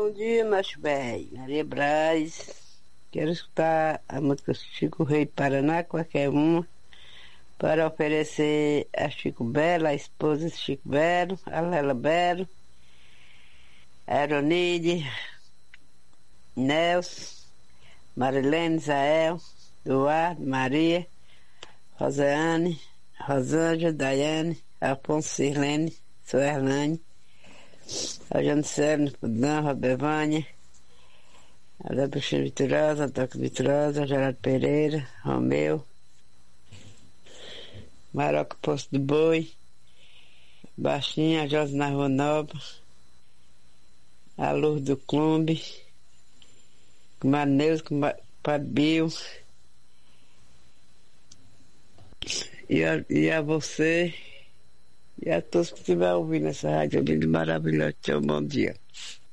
Bom dia, macho velho. Maria Braz. Quero escutar a música Chico Rei Paraná, qualquer uma, para oferecer a Chico Belo, a esposa de Chico Belo, a Lela Belo, a Aronide, Nelson, Marilene, Isael, Eduardo, Maria, Roseane, Rosângela, Daiane, Afonso, Sirlene, Suerlane, a Janicele, Pudão, Robevânia, a Débora Vitrosa, a Toca Vitrosa, Gerardo Pereira, Romeu, Maroca Posto do Boi, Baixinha, a Josi na Rua Nova, a Luz do Clube, com Maneus, com Padre Bill, e a você, e a todos que estiver ouvindo essa rádio linda e maravilhosa. Tchau, bom dia.